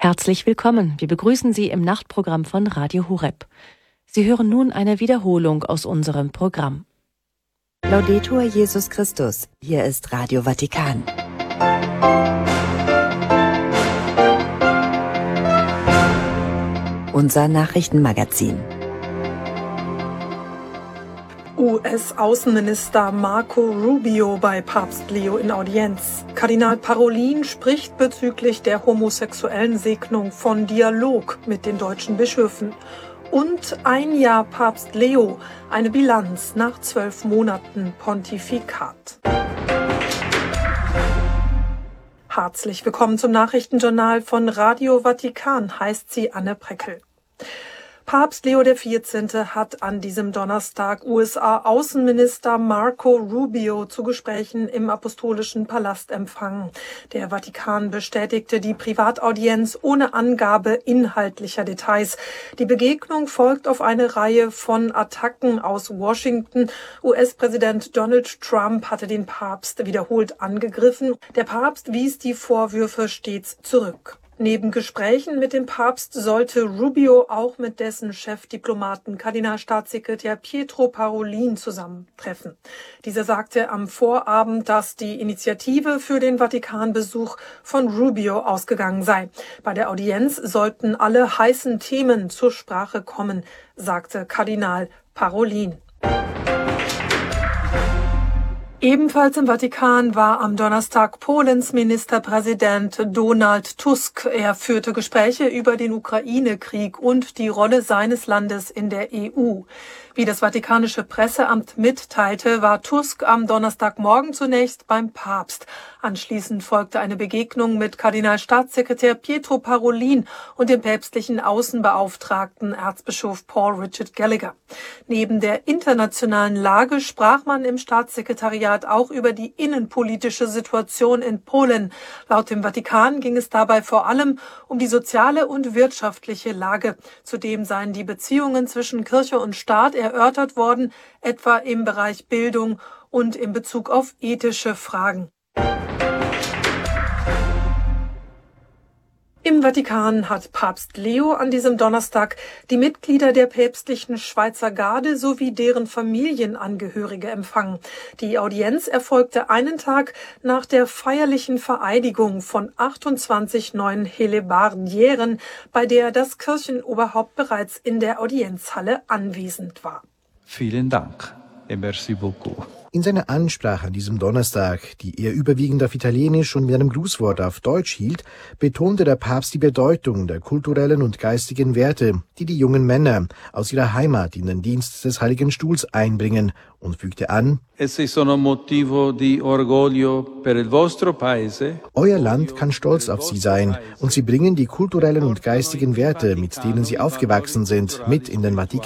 Herzlich willkommen. Wir begrüßen Sie im Nachtprogramm von Radio Horeb. Sie hören nun eine Wiederholung aus unserem Programm. Laudetur Jesus Christus. Hier ist Radio Vatikan. Unser Nachrichtenmagazin. US-Außenminister Marco Rubio bei Papst Leo in Audienz. Kardinal Parolin spricht bezüglich der homosexuellen Segnung von Dialog mit den deutschen Bischöfen. Und ein Jahr Papst Leo, eine Bilanz nach 12 Monaten Pontifikat. Herzlich willkommen zum Nachrichtenjournal von Radio Vatikan, heißt sie Anne Preckel. Papst Leo XIV. Hat an diesem Donnerstag USA-Außenminister Marco Rubio zu Gesprächen im Apostolischen Palast empfangen. Der Vatikan bestätigte die Privataudienz ohne Angabe inhaltlicher Details. Die Begegnung folgt auf eine Reihe von Attacken aus Washington. US-Präsident Donald Trump hatte den Papst wiederholt angegriffen. Der Papst wies die Vorwürfe stets zurück. Neben Gesprächen mit dem Papst sollte Rubio auch mit dessen Chefdiplomaten Kardinalstaatssekretär Pietro Parolin zusammentreffen. Dieser sagte am Vorabend, dass die Initiative für den Vatikanbesuch von Rubio ausgegangen sei. Bei der Audienz sollten alle heißen Themen zur Sprache kommen, sagte Kardinal Parolin. Ebenfalls im Vatikan war am Donnerstag Polens Ministerpräsident Donald Tusk. Er führte Gespräche über den Ukraine-Krieg und die Rolle seines Landes in der EU. Wie das Vatikanische Presseamt mitteilte, war Tusk am Donnerstagmorgen zunächst beim Papst. Anschließend folgte eine Begegnung mit Kardinalstaatssekretär Pietro Parolin und dem päpstlichen Außenbeauftragten Erzbischof Paul Richard Gallagher. Neben der internationalen Lage sprach man im Staatssekretariat auch über die innenpolitische Situation in Polen. Laut dem Vatikan ging es dabei vor allem um die soziale und wirtschaftliche Lage. Zudem seien die Beziehungen zwischen Kirche und Staat erörtert worden, etwa im Bereich Bildung und in Bezug auf ethische Fragen. Im Vatikan hat Papst Leo an diesem Donnerstag die Mitglieder der päpstlichen Schweizer Garde sowie deren Familienangehörige empfangen. Die Audienz erfolgte einen Tag nach der feierlichen Vereidigung von 28 neuen Helebardieren, bei der das Kirchenoberhaupt bereits in der Audienzhalle anwesend war. Vielen Dank et merci beaucoup. In seiner Ansprache an diesem Donnerstag, die er überwiegend auf Italienisch und mit einem Grußwort auf Deutsch hielt, betonte der Papst die Bedeutung der kulturellen und geistigen Werte, die die jungen Männer aus ihrer Heimat in den Dienst des Heiligen Stuhls einbringen, und fügte an: Essi sono motivo di orgoglio per il vostro paese. Euer Land kann stolz auf sie sein, und sie bringen die kulturellen und geistigen Werte, mit denen sie aufgewachsen sind, mit in den Vatikan.